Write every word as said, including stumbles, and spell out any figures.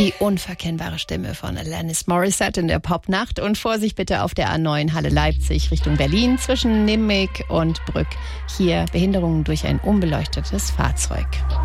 Die unverkennbare Stimme von Alanis Morissette in der Popnacht. Und Vorsicht bitte auf der A neun Halle Leipzig Richtung Berlin zwischen Nimmig und Brück. Hier Behinderungen durch ein unbeleuchtetes Fahrzeug.